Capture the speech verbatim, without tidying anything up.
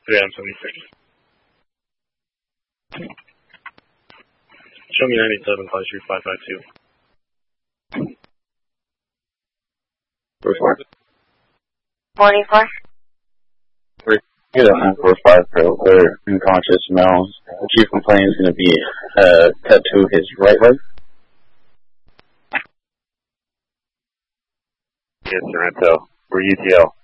three M seventy-six. Show me ninety-seven, five three five five two. Four. Forty-four. Get a nine four five for they're unconscious males. The chief complaint is going to be uh, cut to his right leg. Yes, Sorrento. We're U T L.